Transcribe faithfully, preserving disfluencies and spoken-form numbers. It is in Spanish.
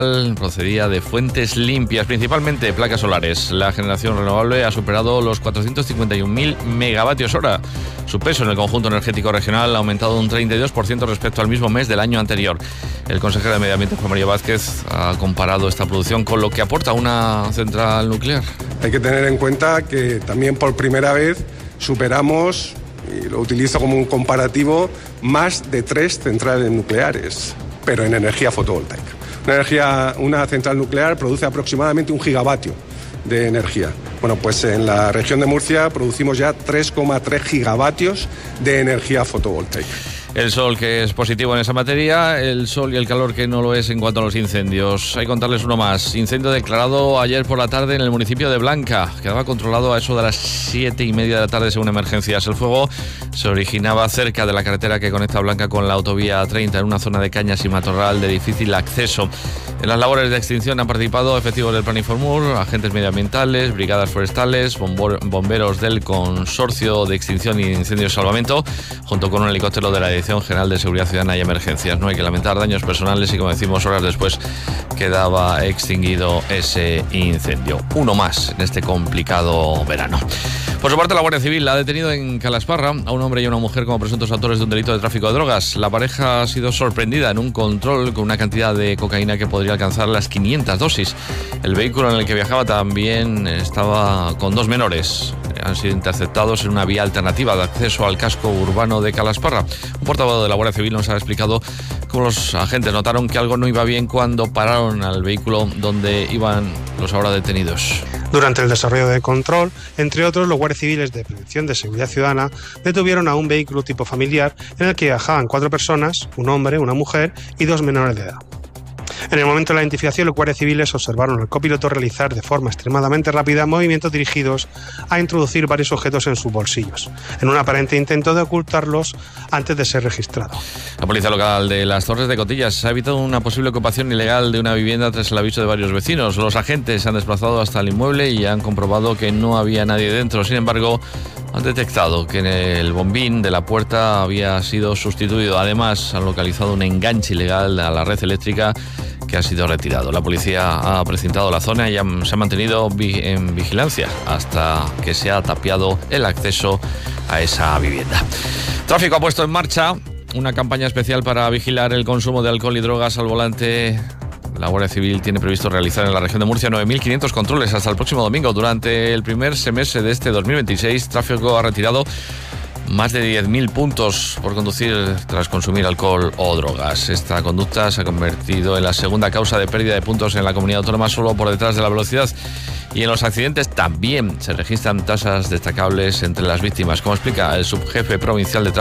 procedía de fuentes limpias, principalmente placas solares. La generación renovable ha superado los cuatrocientos cincuenta y un mil megavatios hora. Su peso en el conjunto energético regional ha aumentado un treinta y dos por ciento respecto al mismo mes del año anterior. El consejero de Medio Ambiente, Juan María Vázquez, ha comparado esta producción con lo que aporta una central nuclear. Hay que tener en cuenta que también por primera vez superamos, y lo utilizo como un comparativo, más de tres centrales nucleares, pero en energía fotovoltaica. Una, energía, una central nuclear produce aproximadamente un gigavatio de energía. Bueno, pues en la región de Murcia producimos ya tres coma tres gigavatios de energía fotovoltaica. El sol, que es positivo en esa materia, el sol y el calor, que no lo es en cuanto a los incendios. Hay que contarles uno más. Incendio declarado ayer por la tarde en el municipio de Blanca. Quedaba controlado a eso de las siete y media de la tarde según emergencias. El fuego se originaba cerca de la carretera que conecta Blanca con la autovía treinta, en una zona de cañas y matorral de difícil acceso. En las labores de extinción han participado efectivos del Plan Informur, agentes medioambientales, brigadas forestales, bomberos del Consorcio de Extinción y Incendios y Salvamento, junto con un helicóptero de la Dirección General de Seguridad Ciudadana y Emergencias. No hay que lamentar daños personales y, como decimos, horas después quedaba extinguido ese incendio. Uno más en este complicado verano. Por su parte, la Guardia Civil ha detenido en Calasparra a un hombre y a una mujer como presuntos autores de un delito de tráfico de drogas. La pareja ha sido sorprendida en un control con una cantidad de cocaína que podría alcanzar las quinientas dosis. El vehículo en el que viajaba también estaba con dos menores. Han sido interceptados en una vía alternativa de acceso al casco urbano de Calasparra. Un portavoz de la Guardia Civil nos ha explicado cómo los agentes notaron que algo no iba bien cuando pararon al vehículo donde iban los ahora detenidos. Durante el desarrollo del control, entre otros, los guardias civiles de Prevención de Seguridad Ciudadana detuvieron a un vehículo tipo familiar en el que viajaban cuatro personas, un hombre, una mujer y dos menores de edad. En el momento de la identificación, los guardias civiles observaron al copiloto realizar de forma extremadamente rápida movimientos dirigidos a introducir varios objetos en sus bolsillos, en un aparente intento de ocultarlos antes de ser registrado. La policía local de las Torres de Cotillas ha evitado una posible ocupación ilegal de una vivienda tras el aviso de varios vecinos. Los agentes se han desplazado hasta el inmueble y han comprobado que no había nadie dentro. Sin embargo, han detectado que el bombín de la puerta había sido sustituido. Además, han localizado un enganche ilegal a la red eléctrica que ha sido retirado. La policía ha precintado la zona y se ha mantenido en vigilancia hasta que se ha tapiado el acceso a esa vivienda. Tráfico ha puesto en marcha una campaña especial para vigilar el consumo de alcohol y drogas al volante. La Guardia Civil tiene previsto realizar en la región de Murcia nueve mil quinientos controles hasta el próximo domingo. Durante el primer semestre de este dos mil veintiséis, Tráfico ha retirado más de diez mil puntos por conducir tras consumir alcohol o drogas. Esta conducta se ha convertido en la segunda causa de pérdida de puntos en la comunidad autónoma, solo por detrás de la velocidad. Y en los accidentes también se registran tasas destacables entre las víctimas, como explica el subjefe provincial de tráfico